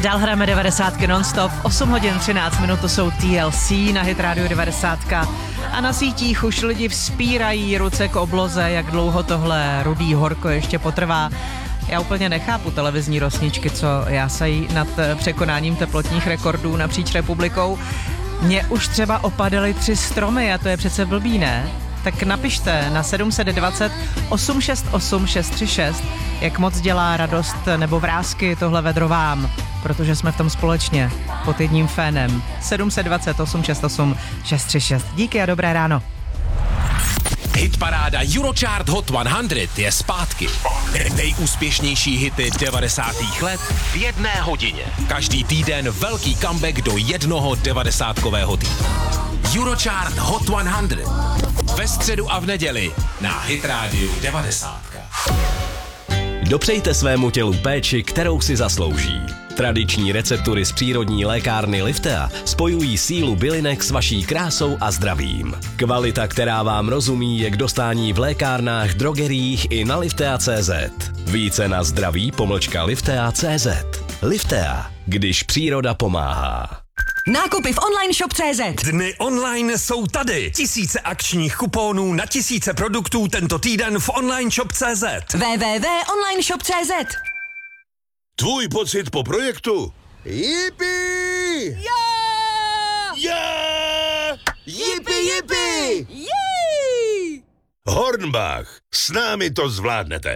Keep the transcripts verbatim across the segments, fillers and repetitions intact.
Dál hrajeme devadesátky non-stop, osm hodin třináct minut, to jsou T L C na Hit Radio devadesát. A na sítích už lidi vzpírají ruce k obloze, jak dlouho tohle rudý horko ještě potrvá. Já úplně nechápu televizní rosničky, co jásají nad překonáním teplotních rekordů napříč republikou. Mně už třeba opadaly tři stromy a to je přece blbý, ne? Tak napište na sedm set dvacet osm šest osm šest tři šest, jak moc dělá radost nebo vrásky tohle vedro vám, protože jsme v tom společně pod jedním fénem. sedm set dvacet osm šest osm šest tři šest. Díky a dobré ráno. Hitparáda Eurochart Hot sto je zpátky. Nejúspěšnější hity devadesátých let v jedné hodině. Každý týden velký comeback do jednoho devadesátkového týdne. Eurochart Hot sto. Ve středu a v neděli na Hit Radio devadesát. Dopřejte svému tělu péči, kterou si zaslouží. Tradiční receptury z přírodní lékárny Liftea spojují sílu bylinek s vaší krásou a zdravím. Kvalita, která vám rozumí, je k dostání v lékárnách, drogeriích i na liftea tečka cé zet. Více na zdraví pomlčka liftea tečka cé zet. Liftea, když příroda pomáhá. Nákupy v online shop tečka cé zet. Dny online jsou tady. Tisíce akčních kuponů na tisíce produktů tento týden v online shop tečka cé zet. w w w tečka online shop tečka cé zet. Tvůj pocit po projektu? Yippee! Yeah! Yeah! Yippee, yippee! Yay! Hornbach, s námi to zvládnete.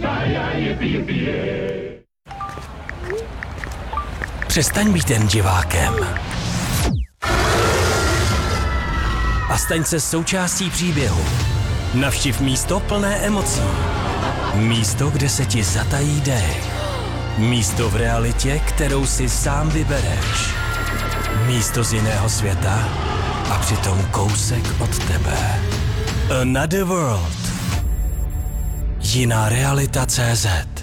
Přestaň být jen divákem. A staň se součástí příběhu. Navštiv místo plné emocí. Místo, kde se ti zatají dech. Místo v realitě, kterou si sám vybereš. Místo z jiného světa a přitom kousek od tebe. Another World. Jiná realita tečka cé zet.